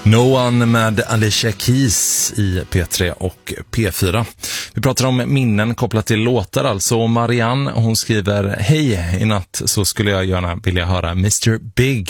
No One med Alicia Keys i P3 och P4. Vi pratar om minnen kopplat till låtar alltså. Marianne, hon skriver: hej, i natt så skulle jag gärna vilja höra Mr. Big